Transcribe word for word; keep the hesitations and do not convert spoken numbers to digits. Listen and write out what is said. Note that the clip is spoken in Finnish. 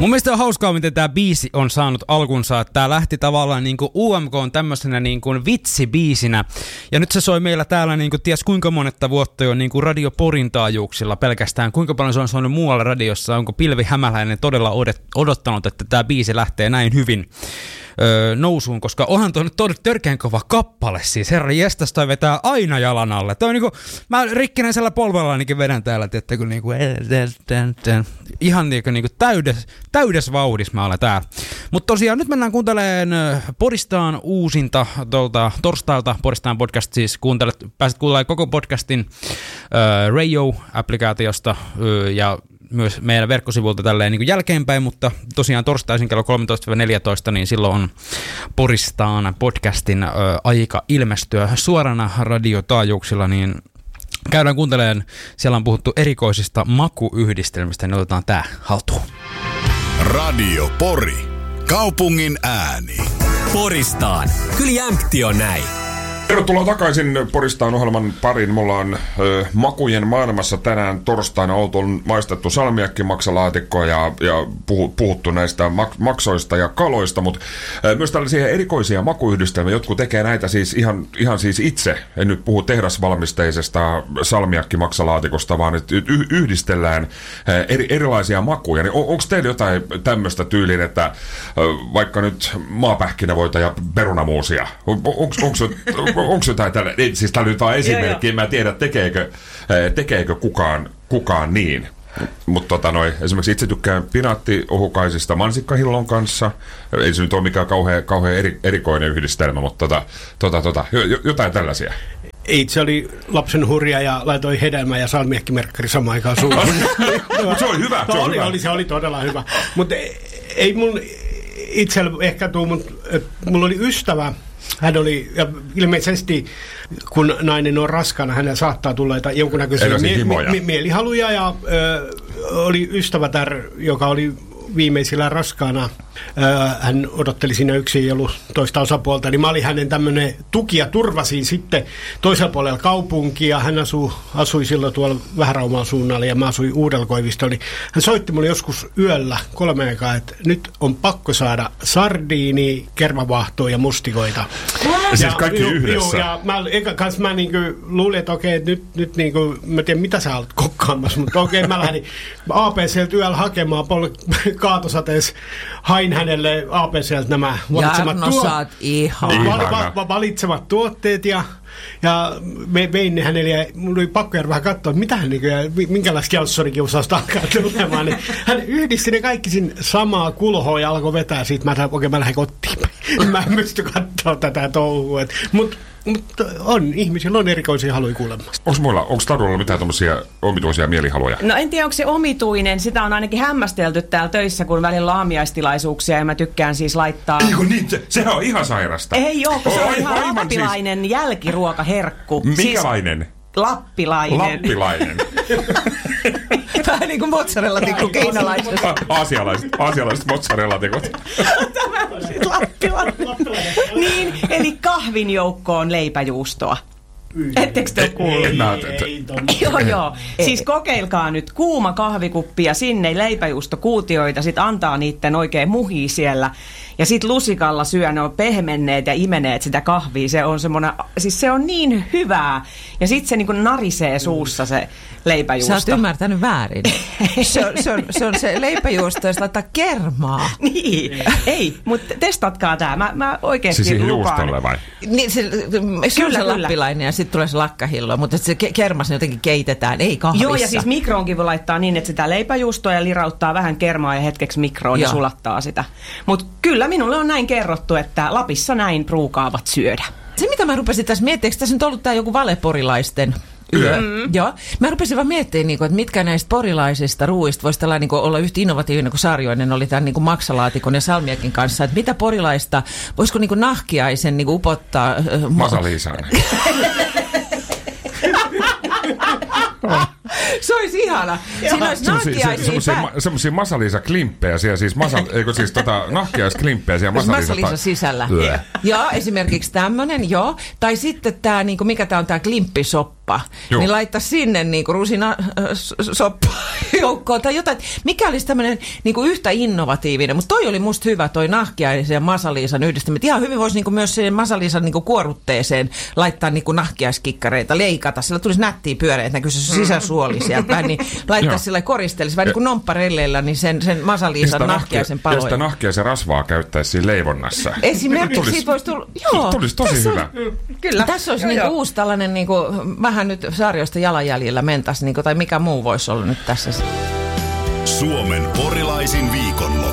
Mun mielestä on hauskaa, miten tää biisi on saanut alkunsa. Tää lähti tavallaan niinku U M K on tämmöisenä niinku vitsibiisinä. Ja nyt se soi meillä täällä niinku ties kuinka monetta vuotta jo niinku Radio Porin taajuuksilla pelkästään. Kuinka paljon se on soinut muualla radiossa. Onko Pilvi Hämäläinen todella odottanut, että tää biisi lähtee näin hyvin Öö, nousuun, koska onhan toi nyt törkeän kova kappale siis. Herra jestas, toi vetää aina jalan alle. Toi niinku, mä rikkinäisellä polvellanikin vedän täällä, tiettäkö niinku, ihan niinku, niinku täydes, täydes vauhdis mä olen täällä. Mutta tosiaan nyt mennään kuuntelemaan Poristaan uusinta tuolta torstailta. Poristaan podcast siis kuuntelet, pääset kuuntelemaan koko podcastin öö, Radio-applikaatiosta öö, ja myös meidän verkkosivulta tälleen niin kuin jälkeenpäin, mutta tosiaan torstaisin kello kolmetoista neljätoista, niin silloin on Poristaan podcastin ö, aika ilmestyä suorana radiotaajuuksilla, niin käydään kuuntelemaan. Siellä on puhuttu erikoisista makuyhdistelmistä, niin otetaan tää haltuun. Radio Pori. Kaupungin ääni. Poristaan. Kyllä jämpti on näin. Tervetuloa takaisin Poristaan ohjelman pariin. Mulla on ö, makujen maailmassa tänään torstaina oltu maistettu salmiakkimaksalaatikkoa ja, ja puhu, puhuttu näistä mak- maksoista ja kaloista, mutta ö, myös tällaisia erikoisia makuyhdistelmiä. Jotkut tekee näitä siis ihan, ihan siis itse. En nyt puhu tehdasvalmisteisesta salmiakkimaksalaatikosta, vaan että y- yhdistellään ö, eri, erilaisia makuja. Niin on, onko teillä jotain tämmöistä tyyliin, että ö, vaikka nyt maapähkinävoita ja perunamuusia? On, onko Onko jotain tällä? Siis tämä nyt vaan esimerkki, en mä tiedä tekeekö, tekeekö kukaan, kukaan niin. Mutta tota noi, esimerkiksi itse tykkään pinaattiohukaisista mansikkahillon kanssa. Ei se nyt ole mikään kauhean, kauhean eri, erikoinen yhdistelmä, mutta tota, tota, tota, jotain tällaisia. Itse oli lapsen hurja ja laitoi hedelmä ja salmiakkimerkkari samaan aikaan suuhun. Se oli hyvä. Se, no, oli, oli, hyvä. Oli, se oli todella hyvä. Mutta ei mun itsellä ehkä tuu, mutta mulla oli ystävä. Hän oli, ja ilmeisesti kun nainen on raskaana, hänellä saattaa tulla jonkunnäköisiä mie- mie- mielihaluja, ja ö, oli ystävätär, joka oli viimeisillä raskaana. Ö, hän odotteli siinä yksin, ei ollut toista osapuolta, niin mä olin hänen tämmöinen tuki ja turvasin sitten toisella puolella kaupunkia. Hän asui, asui silloin tuolla Vähäraumaan suunnalla ja mä asuin Uudelkoivistolla. Niin hän soitti mulle joskus yöllä kolme aikaa, että nyt on pakko saada sardiini, kermavaahtoa ja mustikoita. Ja siis kaikki ju, yhdessä. Ju, ja mä, eka kanssa mä niinku luulin, että okei, nyt, nyt niinku, mä tiedän mitä sä olet kokkaamassa, mutta okei, mä lähdin A P C:ltä yöllä hakemaan pol- kaatosateessa. Hain hänelle A P C:ltä nämä valitsemat, Jarno, tuo- saat ihan. va- va- va- valitsemat tuotteet ja, ja me, vein ne hänelle ja mun oli pakko jäädä vähän katsoa, mitä hän, niin kuin, minkälaista jalssorikiusausta alkaa tulemaan. Niin hän yhdisti ne kaikki sinne samaa kulhoa ja alkoi vetää siitä. Mä sanoin, okei, mä lähden kotiin. Mä en pysty katsoa tätä touhua. Mutta Mutta on, ihmisillä on erikoisia haluja kuulemasta. Onko muilla, onko Tarulla mitään tommosia omituisia mielihaluja? No en tiedä, onko se omituinen. Sitä on ainakin hämmästelty täällä töissä, kun välillä on aamiaistilaisuuksia ja mä tykkään siis laittaa... Eikö niin? Se, sehän on ihan sairasta. Ei oo, kun se on Ai, ihan aivan lappilainen siis... jälkiruokaherkku. Mikälainen? Siis lappilainen. Lappilainen. Vähän niin kuin mozzarella-tikku kiinalaisesta. Aasialaiset, aasialaiset mozzarella-tikut. Tämä on siis lappilainen. Niin, eli kahvin joukkoon leipäjuustoa. Ettekö te ole kuullut? Joo, joo. Siis kokeilkaa nyt kuuma kahvikuppi ja sinne leipäjuustokuutioita, sit antaa niitten oikein muhii siellä. Ja sit lusikalla syö, ne on pehmenneet ja imeneet sitä kahvia. Se on semmoinen, siis se on niin hyvää. Ja sit se niinku narisee suussa se leipäjuusto. Sä oot ymmärtänyt väärin. Se on se, on, se, on se leipäjuusto, jos laittaa kermaa. Niin, ei, mutta testatkaa tää. Mä, mä oikeesti siis lupaan. juustolle vai? Niin, se, se on se lappilainen ja sitten tulee se lakkahillo, mutta se kermas jotenkin keitetään, ei kahvissa. Joo, ja siis mikroonkin voi laittaa niin, että sitä leipäjuustoa ja lirauttaa vähän kermaa ja hetkeksi mikroon ja sulattaa sitä. Mutta kyllä minulle on näin kerrottu, että Lapissa näin ruukaavat syödä. Se mitä mä rupesin tässä miettimään, eikö tässä nyt ollut tää joku valeporilaisten yö? Mm. Joo. Mä rupesin vaan miettimään, niin kuin, että mitkä näistä porilaisista ruuista voisi tällainen, niin kuin, olla yhtä innovatiivinen kuin Saarioinen oli tämän niin kuin maksalaatikon ja salmiakin kanssa. Että mitä porilaista, voisiko niin kuin nahkiaisen niin kuin upottaa... Masa Liisanen. Se olisi ihana. Siinä olisi nahkiaisia. Semmoisia Masa-Liisa-klimppejä siellä, siis, masa, eikö siis tota, nahkiaisklimppejä siellä Masa-Liisa, Masa-Liisa sisällä. Ja esimerkiksi tämmönen, joo. Tai sitten tämä, niinku, mikä tämä on tämä klimppisoppa. Joo. Niin laittaa sinne niinku rusina äh, soppa joukkoon tai jotain. Mikä olisi tämmöinen niinku yhtä innovatiivinen, mutta toi oli musta hyvä, toi nahkiaisen ja Masa-Liisan yhdistäminen. Ihan hyvin voisi niinku myös siihen Masa-Liisan niinku kuorutteeseen laittaa niinku nahkiaiskikkareita, leikata. Sillä tulisi nättiä pyöreitä, näkyy se sisäsuoli sieltä, niin laittaa sillä koristelisi, vähän niin kuin nompparelleillä, niin sen, sen Masa-Liisan nahkiaisen paloja. Ja sitä nahkiaisen rasvaa käyttäisi siinä leivonnassa. Esimerkiksi tulis, siitä voisi tulla, joo. Tulisi tosi tässä hyvä. On, kyllä. Tässä olisi niinku uusi tällainen, niinku, vähän nyt sarjoista jalanjäljellä mentäisi, niinku, tai mikä muu voisi olla nyt tässä. Suomen porilaisin viikonloppu.